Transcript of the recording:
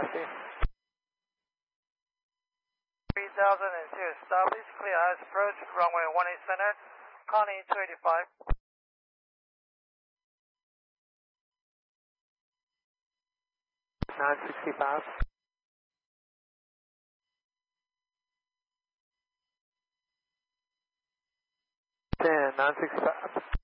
see. 3000 established, clear eyes approach, runway 18 center, Connie 285. Nine 65. 10, 965.